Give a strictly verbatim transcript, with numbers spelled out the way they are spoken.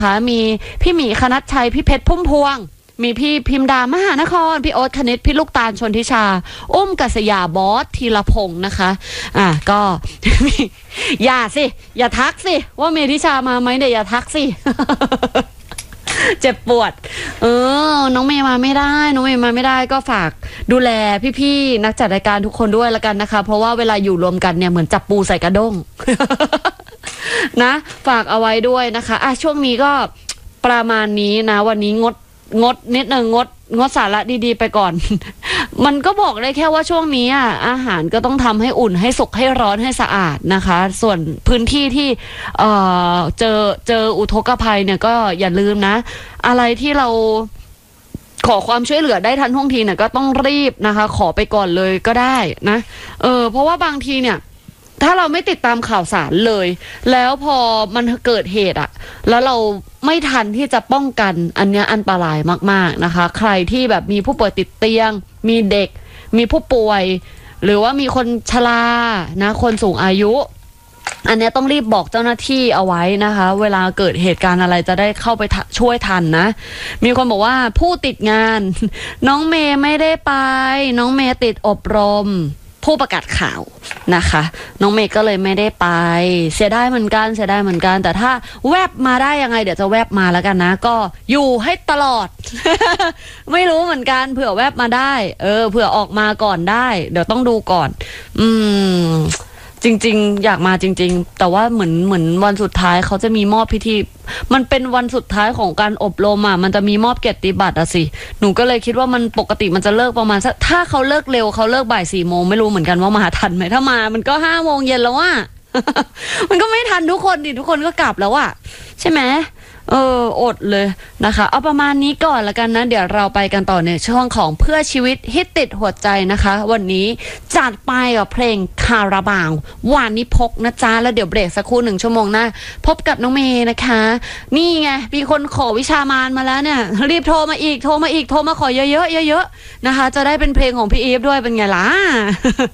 ค่ะมีพี่หมีคณัชชัยพี่เพชรพุ่มพวงมีพี่พิมดามหานครพี่โอ๊ตคณิตพี่ลูกตาลชนทิชาอุ้มกัสยาบอสธีรพงศ์นะคะอ่ะก็ อย่าสิอย่าทักสิว่าเมทิชามาไหมเดี๋ยวอย่าทักสิ เจ็บปวดเออน้องเมย์มาไม่ได้น้องเมย์มาไม่ได้ก็ฝากดูแลพี่ๆนักจัดรายการทุกคนด้วยละกันนะคะเพราะว่าเวลาอยู่รวมกันเนี่ยเหมือนจับปูใส่กระด้ง นะฝากเอาไว้ด้วยนะคะอ่ะช่วงนี้ก็ประมาณนี้นะวันนี้งดงดนิดนึงงดงดสาระดีๆไปก่อน มันก็บอกได้แค่ว่าช่วงนี้อ่ะอาหารก็ต้องทำให้อุ่นให้สุกให้ร้อนให้สะอาดนะคะส่วนพื้นที่ที่เอ่อเจอเจออุทกภัยเนี่ยก็อย่าลืมนะอะไรที่เราขอความช่วยเหลือได้ทันท่วงทีเนี่ยก็ต้องรีบนะคะขอไปก่อนเลยก็ได้นะเออเพราะว่าบางทีเนี่ยถ้าเราไม่ติดตามข่าวสารเลยแล้วพอมันเกิดเหตุอะแล้วเราไม่ทันที่จะป้องกันอันนี้อันตรายมากๆนะคะใครที่แบบมีผู้ป่วยติดเตียงมีเด็กมีผู้ป่วยหรือว่ามีคนชรานะคนสูงอายุอันนี้ต้องรีบบอกเจ้าหน้าที่เอาไว้นะคะเวลาเกิดเหตุการณ์อะไรจะได้เข้าไปช่วยทันนะมีคนบอกว่าผู้ติดงานน้องเมย์ไม่ได้ไปน้องเมย์ติดอบรมผู้ประกาศข่าวนะคะน้องเมย์ก็เลยไม่ได้ไปเสียดายเหมือนกันเสียดายเหมือนกันแต่ถ้าแวบมาได้ยังไงเดี๋ยวจะแวบมาแล้วกันนะก็อยู่ให้ตลอด ไม่รู้เหมือนกันเผื่อแวบมาได้เออเผื่อออกมาก่อนได้เดี๋ยวต้องดูก่อนอืมจริงๆอยากมาจริงๆแต่ว่าเหมือนเหมือนวันสุดท้ายเขาจะมีมอบพิธีมันเป็นวันสุดท้ายของการอบรมอ่ะมันจะมีมอบเกียรติบัตรอ่ะสิหนูก็เลยคิดว่ามันปกติมันจะเลิกประมาณสักถ้าเขาเลิกเร็วเขาเลิกบ่ายสี่โมงไม่รู้เหมือนกันว่ามาทันไหมถ้ามามันก็ห้าโมงเย็นแล้วอ่ะ มันก็ไม่ทันทุกคนดิทุกคนก็กลับแล้วอ่ะใช่ไหมเอออดเลยนะคะเอาประมาณนี้ก่อนละกันนะเดี๋ยวเราไปกันต่อในช่วงของเพื่อชีวิตฮิตติดหัวใจนะคะวันนี้จัดไปกับเพลงคาราบาววานนิพกนะจ๊ะแล้วเดี๋ยวเบรกสักครู่หนึ่งชั่วโมงหน้าพบกับน้องเมย์นะคะนี่ไงมีคนขอวิชามานมาแล้วเนี่ยรีบโทรมาอีกโทรมาอีกโทรมาขอเยอะๆเยอะๆนะคะจะได้เป็นเพลงของพี่อีฟด้วยเป็นไงล่ะ